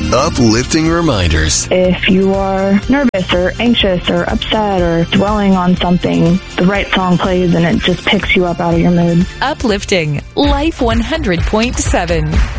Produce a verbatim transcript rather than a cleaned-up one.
Uplifting reminders. If you are nervous or anxious or upset or dwelling on something, the right song plays and it just picks you up out of your mood. Uplifting Life one hundred point seven.